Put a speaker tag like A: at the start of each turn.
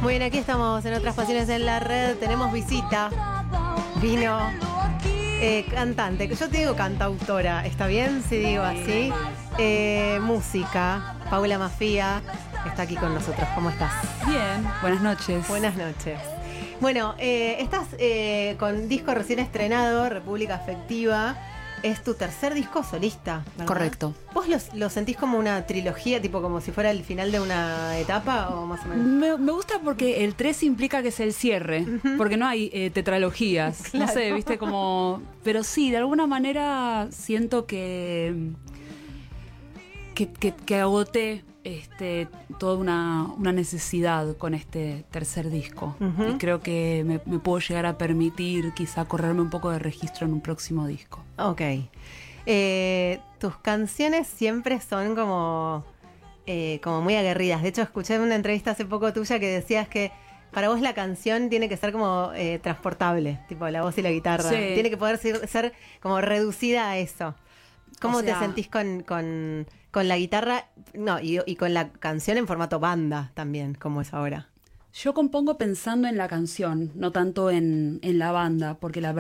A: Muy bien, aquí estamos en Otras Pasiones en la Red. Tenemos visita. Vino cantante, que yo te digo cantautora. ¿Está bien si digo así? Música. Paula Mafía está aquí con nosotros. ¿Cómo estás?
B: Bien, buenas noches.
A: Buenas noches. Bueno, estás con disco recién estrenado, República Afectiva. Es tu tercer disco solista, ¿verdad?
B: Correcto.
A: ¿Vos lo sentís como una trilogía, tipo como si fuera el final de una etapa o más o menos?
B: Me gusta porque el 3 implica que es el cierre, porque no hay tetralogías.
A: Claro.
B: No sé, viste como... Pero sí, de alguna manera siento que agoté toda una necesidad con este tercer disco. Y creo que me puedo llegar a permitir quizá correrme un poco de registro en un próximo disco.
A: Ok. Tus canciones siempre son como muy aguerridas. De hecho, escuché una entrevista hace poco tuya que decías que para vos la canción tiene que ser como transportable, tipo la voz y la guitarra.
B: Sí.
A: Tiene que poder ser como reducida a eso. ¿Cómo te sentís con la guitarra? No, y con la canción en formato banda también, como es ahora.
B: Yo compongo pensando en la canción, no tanto en la banda, porque la